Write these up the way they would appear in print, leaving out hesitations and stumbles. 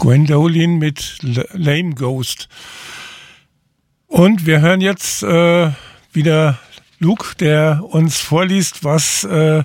Gwendolyn mit Lame Ghost. Und wir hören jetzt wieder Luke, der uns vorliest, wie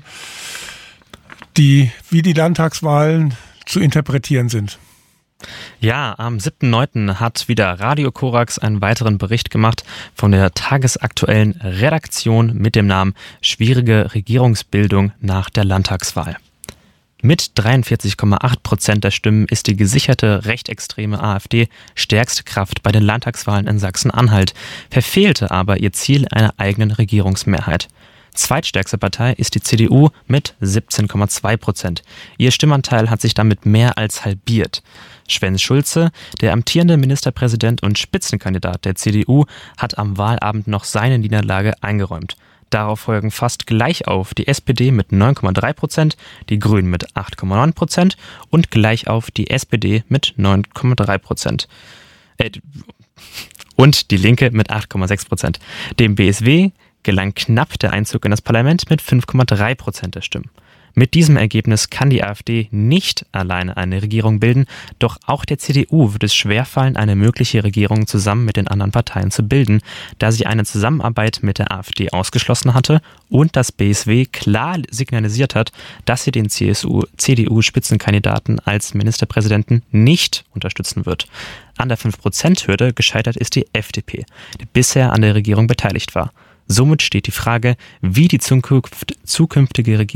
die Landtagswahlen zu interpretieren sind. Ja, am 7.9. hat wieder Radio Korax einen weiteren Bericht gemacht von der tagesaktuellen Redaktion mit dem Namen Schwierige Regierungsbildung nach der Landtagswahl. Mit 43,8% der Stimmen ist die gesicherte rechtsextreme AfD stärkste Kraft bei den Landtagswahlen in Sachsen-Anhalt, verfehlte aber ihr Ziel einer eigenen Regierungsmehrheit. Zweitstärkste Partei ist die CDU mit 17,2%. Ihr Stimmanteil hat sich damit mehr als halbiert. Sven Schulze, der amtierende Ministerpräsident und Spitzenkandidat der CDU, hat am Wahlabend noch seine Niederlage eingeräumt. Darauf folgen fast gleich auf die SPD mit 9,3%, die Grünen mit 8,9% und gleich auf die SPD mit 9,3%. Und die Linke mit 8,6%. Dem BSW gelang knapp der Einzug in das Parlament mit 5,3% der Stimmen. Mit diesem Ergebnis kann die AfD nicht alleine eine Regierung bilden, doch auch der CDU wird es schwerfallen, eine mögliche Regierung zusammen mit den anderen Parteien zu bilden, da sie eine Zusammenarbeit mit der AfD ausgeschlossen hatte und das BSW klar signalisiert hat, dass sie den CDU-Spitzenkandidaten als Ministerpräsidenten nicht unterstützen wird. An der 5%-Hürde gescheitert ist die FDP, die bisher an der Regierung beteiligt war. Somit steht die Frage, wie die zukünftige Regierung